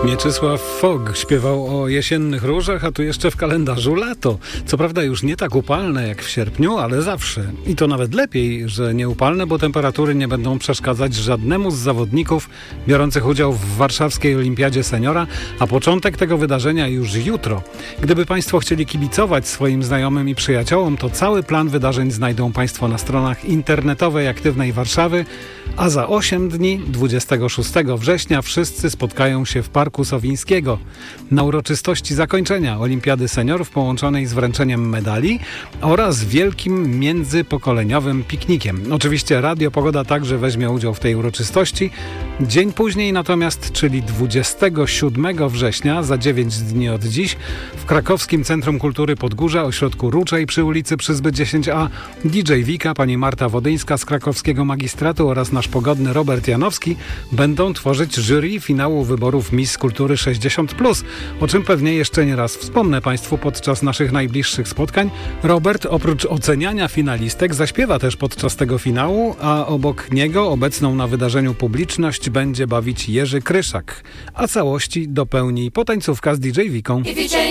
Mieczysław Fogg śpiewał o jesiennych różach, a tu jeszcze w kalendarzu lato. Co prawda już nie tak upalne jak w sierpniu, ale zawsze. I to nawet lepiej, że nie upalne, bo temperatury nie będą przeszkadzać żadnemu z zawodników biorących udział w warszawskiej Olimpiadzie Seniora, a początek tego wydarzenia już jutro. Gdyby Państwo chcieli kibicować swoim znajomym i przyjaciołom, to cały plan wydarzeń znajdą Państwo na stronach internetowej Aktywnej Warszawy, a za 8 dni, 26 września, wszyscy spotkają się w Parku Sowińskiego na uroczystości zakończenia Olimpiady Seniorów połączonej z wręczeniem medali oraz wielkim międzypokoleniowym piknikiem. Oczywiście Radio Pogoda także weźmie udział w tej uroczystości. Dzień później natomiast, czyli 27 września, za 9 dni od dziś, w krakowskim Centrum Kultury Podgórza, ośrodku Ruczej przy ulicy Przyzbyt 10A, DJ Wika, pani Marta Wodyńska z krakowskiego magistratu oraz nasz pogodny Robert Janowski będą tworzyć jury finału wyborów Miss Kultury 60+, o czym pewnie jeszcze nie raz wspomnę Państwu podczas naszych najbliższych spotkań. Robert oprócz oceniania finalistek zaśpiewa też podczas tego finału, a obok niego obecną na wydarzeniu publiczność będzie bawić Jerzy Kryszak, a całości dopełni potańcówka z DJ Wiką.